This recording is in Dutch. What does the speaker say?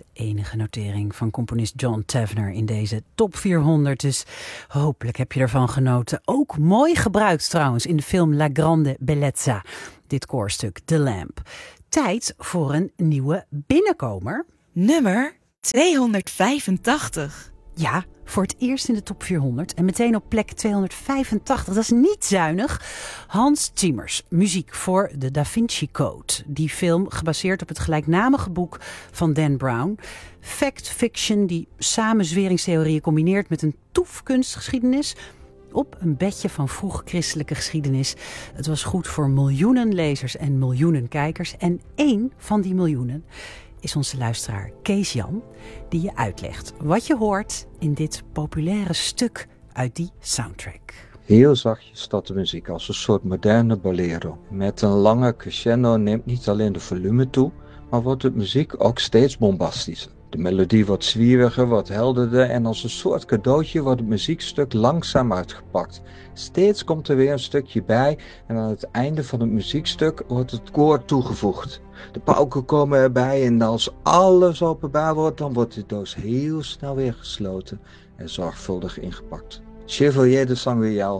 Enige notering van componist John Tavener in deze top 400. Dus hopelijk heb je ervan genoten. Ook mooi gebruikt trouwens in de film La Grande Bellezza. Dit koorstuk, The Lamp. Tijd voor een nieuwe binnenkomer. Nummer 285. Ja, voor het eerst in de top 400 en meteen op plek 285. Dat is niet zuinig. Hans Zimmers, muziek voor de Da Vinci Code. Die film gebaseerd op het gelijknamige boek van Dan Brown. Fact fiction die samenzweringstheorieën combineert met een toefkunstgeschiedenis op een bedje van vroeg christelijke geschiedenis. Het was goed voor miljoenen lezers en miljoenen kijkers. En één van die miljoenen is onze luisteraar Kees Jan, die je uitlegt wat je hoort in dit populaire stuk uit die soundtrack. Heel zachtjes staat de muziek als een soort moderne bolero. Met een lange crescendo neemt niet alleen de volume toe, maar wordt de muziek ook steeds bombastischer. De melodie wordt zwieriger, wordt helderder en als een soort cadeautje wordt het muziekstuk langzaam uitgepakt. Steeds komt er weer een stukje bij en aan het einde van het muziekstuk wordt het koor toegevoegd. De pauken komen erbij en als alles openbaar wordt, dan wordt de doos heel snel weer gesloten en zorgvuldig ingepakt. Chevalier de Sanguial